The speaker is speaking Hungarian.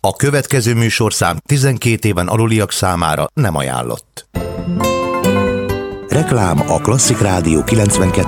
A következő műsorszám 12 éven aluliak számára nem ajánlott. Reklám a Klasszik Rádió 92